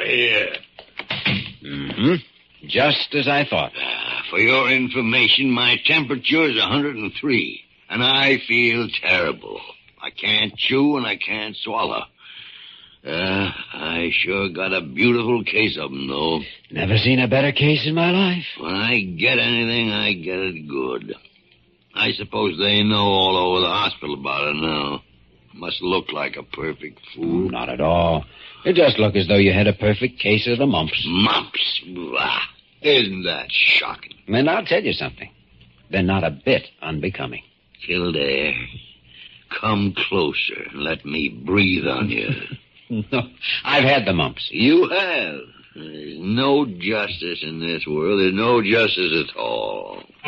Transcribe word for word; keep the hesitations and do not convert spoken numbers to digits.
here. Mm-hmm. Just as I thought. Uh, for your information, my temperature is one hundred three, and I feel terrible. I can't chew and I can't swallow. Uh, I sure got a beautiful case of them, though. Never seen a better case in my life. When I get anything, I get it good. I suppose they know all over the hospital about it now. Must look like a perfect fool. Not at all. It just looked as though you had a perfect case of the mumps. Mumps? Blah. Isn't that shocking? And I'll tell you something. They're not a bit unbecoming. Kildare, come closer and let me breathe on you. No, I've had the mumps. You have. There's no justice in this world. There's no justice at all.